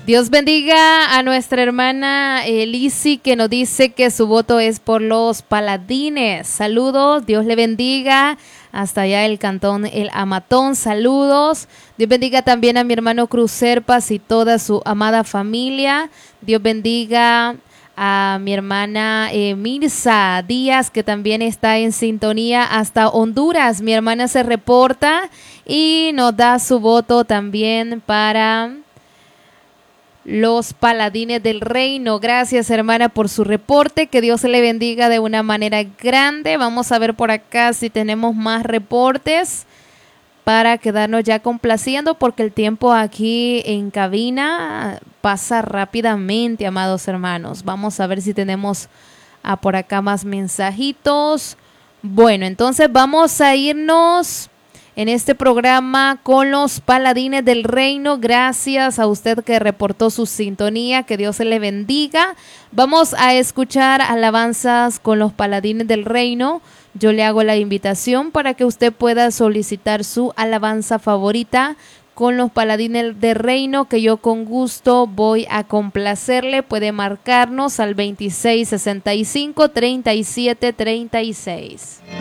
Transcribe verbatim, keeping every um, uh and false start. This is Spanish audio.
Dios bendiga a nuestra hermana Elisi, que nos dice que su voto es por los Paladines. Saludos, Dios le bendiga. Hasta allá el cantón El Amatón, saludos. Dios bendiga también a mi hermano Cruz Serpas y toda su amada familia. Dios bendiga a mi hermana eh, Mirza Díaz, que también está en sintonía hasta Honduras. Mi hermana se reporta y nos da su voto también para los Paladines del Reino. Gracias, hermana, por su reporte. Que Dios le bendiga de una manera grande. Vamos a ver por acá si tenemos más reportes para quedarnos ya complaciendo, porque el tiempo aquí en cabina pasa rápidamente, amados hermanos. Vamos a ver si tenemos ah, por acá más mensajitos. Bueno, entonces vamos a irnos en este programa con los Paladines del Reino. Gracias a usted que reportó su sintonía, que Dios se le bendiga. Vamos a escuchar alabanzas con los Paladines del Reino. Yo le hago la invitación para que usted pueda solicitar su alabanza favorita con los Paladines del Reino, que yo con gusto voy a complacerle. Puede marcarnos al veintiséis sesenta y cinco treinta y siete treinta y seis.